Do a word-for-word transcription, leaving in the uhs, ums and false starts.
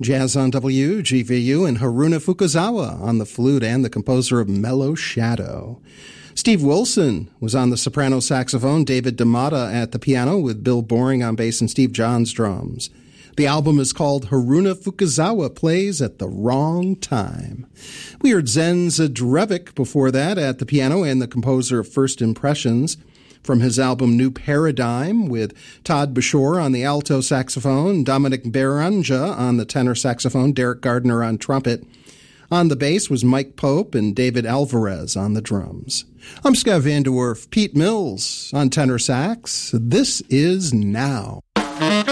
Jazz on W G V U and Haruna Fukuzawa on the flute and the composer of Mellow Shadow. Steve Wilson was on the soprano saxophone, David DeMata at the piano with Bill Boring on bass and Steve Johns drums. The album is called Haruna Fukuzawa Plays at the Wrong Time. We heard Zen Zdrevik before that at the piano and the composer of First Impressions from his album New Paradigm with Todd Bashore on the alto saxophone, Dominic Beranja on the tenor saxophone, Derek Gardner on trumpet. On the bass was Mike Pope and David Alvarez on the drums. I'm Scott Van Der Werf, Pete Mills on tenor sax. This is Now.